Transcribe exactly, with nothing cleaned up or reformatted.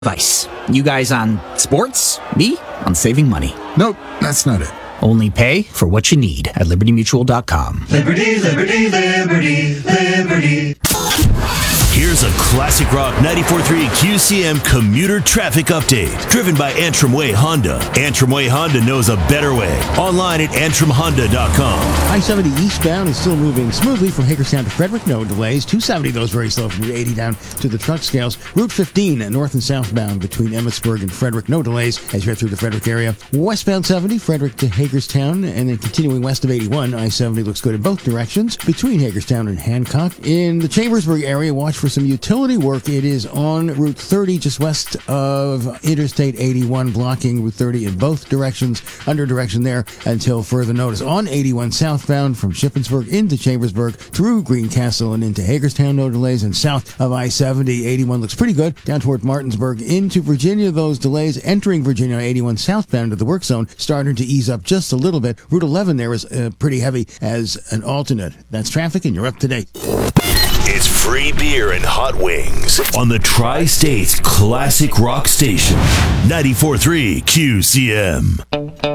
Advice. You guys on sports, me on saving money. Nope, that's not it. Only pay for what you need at liberty mutual dot com. Liberty, liberty, liberty, liberty. Here's a classic rock ninety-four point three Q C M commuter traffic update, driven by Antrim Way Honda. Antrim Way Honda knows a better way. Online at antrim honda dot com. I seventy eastbound is still moving smoothly from Hagerstown to Frederick. No delays. two seventy goes very slow from Route eighty down to the truck scales. Route fifteen north and southbound between Emmitsburg and Frederick. No delays as you head through the Frederick area. Westbound seventy, Frederick to Hagerstown, and then continuing west of eighty-one. I seventy looks good in both directions between Hagerstown and Hancock. In the Chambersburg area, watch for some utility work. It is on Route thirty, just west of Interstate eighty-one, blocking Route thirty in both directions. Under direction there until further notice. On eighty-one southbound from Shippensburg into Chambersburg through Greencastle and into Hagerstown, no delays. And south of I seventy, eighty-one looks pretty good. Down toward Martinsburg into Virginia, those delays. Entering Virginia, eighty-one southbound to the work zone, starting to ease up just a little bit. Route eleven there is uh, pretty heavy as an alternate. That's traffic, and you're up to date. It's free beer and hot wings on the Tri-States Classic Rock Station, ninety-four point three Q C M.